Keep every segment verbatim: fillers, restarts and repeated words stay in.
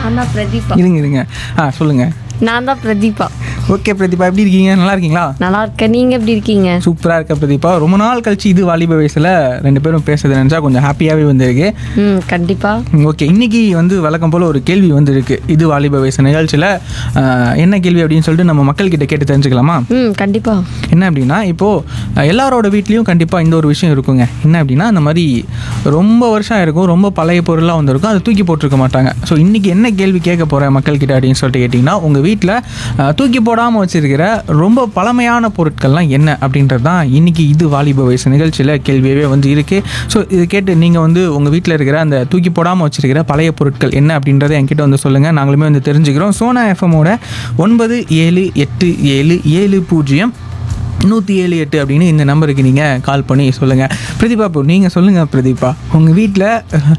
நான் தான் பிரதீபா. இருங்க இருங்க ஆ சொல்லுங்கள். நான் தான் பிரதீபா. ஓகே பிரதீபா, எப்படி இருக்கீங்க? நல்லா இருக்கீங்களா? நல்லா இருக்கேன். நீங்கள் எப்படி இருக்கீங்க? சூப்பராக இருக்க பிரதீபா. ரொம்ப நாள் கழிச்சு இது வாலிப வயசில் ரெண்டு பேரும் பேசுறது நினச்சா கொஞ்சம் ஹாப்பியாகவே வந்திருக்கு. ம் கண்டிப்பாக. ஓகே, இன்றைக்கி வந்து வழக்கம் போல் ஒரு கேள்வி வந்திருக்கு இது வாலிப வயசு நிகழ்ச்சியில். என்ன கேள்வி அப்படின்னு சொல்லிட்டு நம்ம மக்கள்கிட்ட கேட்டு தெரிஞ்சுக்கலாமா? ம் கண்டிப்பாக. என்ன அப்படின்னா, இப்போது எல்லாரோட வீட்லேயும் கண்டிப்பாக இந்த ஒரு விஷயம் இருக்குங்க. என்ன அப்படின்னா, அந்த மாதிரி ரொம்ப வருஷம் இருக்கும், ரொம்ப பழைய பொருளாக வந்திருக்கும், அதை தூக்கி போட்டிருக்க மாட்டாங்க. ஸோ இன்றைக்கி என்ன கேள்வி கேட்க போகிறேன் மக்கள்கிட்ட அப்படின்னு சொல்லிட்டு கேட்டிங்கன்னா, உங்கள் வீட்டில் தூக்கி போடாமல் வச்சுருக்கிற ரொம்ப பழமையான பொருட்கள்லாம் என்ன அப்படின்றது தான் இன்றைக்கி இது வாலிப வயசு நிகழ்ச்சியில் கேள்வியவே வந்து இருக்குது. ஸோ இது கேட்டு நீங்கள் வந்து உங்கள் வீட்டில் இருக்கிற அந்த தூக்கி போடாமல் வச்சுருக்கிற பழைய பொருட்கள் என்ன அப்படின்றத என்கிட்ட வந்து சொல்லுங்கள். நாங்களுமே வந்து தெரிஞ்சுக்கிறோம். சோனா எஃப்எம்மோட ஒன்பது ஏழு எட்டு ஏழு ஏழு பூஜ்ஜியம் நூற்றி ஏழு எட்டு அப்படின்னு இந்த நம்பருக்கு நீங்கள் கால் பண்ணி சொல்லுங்கள். பிரதீபா, இப்போ நீங்கள் சொல்லுங்கள் பிரதீபா, உங்கள் வீட்டில்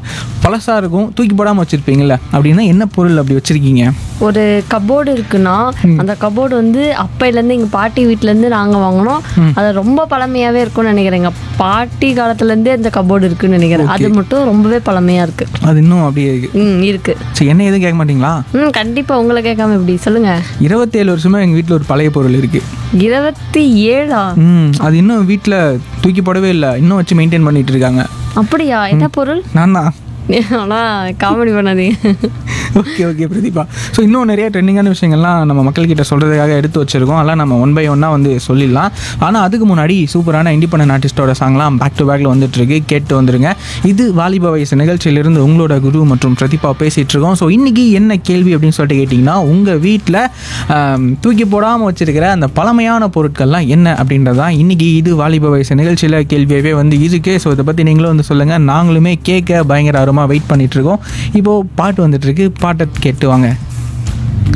பழசாக இருக்கும், தூக்கி போடாமல் வச்சுருப்பீங்கள, அப்படின்னா என்ன பொருள் அப்படி வச்சுருக்கீங்க? ஒரு கபோர்டு இருக்குன்னா அந்த கபோர்டு வந்து அப்பையிலேருந்து எங்கள் பாட்டி வீட்டிலேருந்து நாங்கள் வாங்கினோம். அது ரொம்ப பழமையாகவே இருக்கும்னு நினைக்கிறேன். எங்கள் பாட்டி காலத்துலேருந்தே அந்த கபோர்டு இருக்குன்னு நினைக்கிறேன். அது மட்டும் ரொம்பவே பழமையாக இருக்குது. அது இன்னும் அப்படியே இருக்குது. ம் இருக்குது. சரி, என்ன எதுவும் கேட்க மாட்டீங்களா? ம் கண்டிப்பாக. உங்களை கேட்காம எப்படி? சொல்லுங்கள். இருபத்தேழு வருஷமாக எங்கள் வீட்டில் ஒரு பழைய பொருள் இருக்குது. இருபத்தி ஏழா? ம் அது இன்னும் வீட்டில் தூக்கி போடவே இல்லை, இன்னும் வச்சு மெயின்டைன் பண்ணிட்டு இருக்காங்க. அப்படியா? என்ன பொருள்? நான் தான். ஆனால் காமெடி பண்ணாதீங்க. Okay okay Pratibha. ஸோ இன்னும் நிறைய ட்ரெண்டிங்கான விஷயங்கள்லாம் நம்ம மக்கள்கிட்ட சொல்கிறதுக்காக எடுத்து வச்சுருக்கோம். அதெல்லாம் நம்ம ஒன் பை ஒன்னாக வந்து சொல்லிடலாம். ஆனால் அதுக்கு முன்னாடி சூப்பரான இண்டிபெண்டன்ட் ஆர்டிஸ்டோட சாங்லாம் பேக் டு பேக்கில் வந்துட்டுருக்கு, கேட்டு வந்துருங்க. இது வாலிப வயசு நிகழ்ச்சியிலிருந்து உங்களோட குரு மற்றும் பிரதீபா பேசிகிட்டு இருக்கோம். ஸோ இன்றைக்கி என்ன கேள்வி அப்படின்னு சொல்லிட்டு கேட்டிங்கன்னா, உங்கள் வீட்டில் தூக்கி போடாமல் வச்சுருக்கிற அந்த பழமையான பொருட்கள்லாம் என்ன அப்படின்றது தான் இன்றைக்கி இது வாலிப வயசு நிகழ்ச்சியில் கேள்வியவே வந்து இருக்குது. ஸோ இதை பற்றி நீங்களும் வந்து சொல்லுங்கள். நாங்களுமே கேட்க பயங்கர ஆர்வமாக வெயிட் பண்ணிகிட்ருக்கோம். இப்போது பாட்டு வந்துட்டுருக்கு, பாட்டை கேட்டு வாங்க.